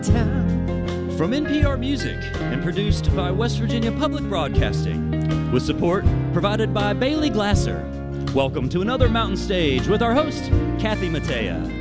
From NPR Music and produced by West Virginia Public Broadcasting, with support provided by Bailey Glasser. Welcome to another Mountain Stage with our host, Kathy Mattea.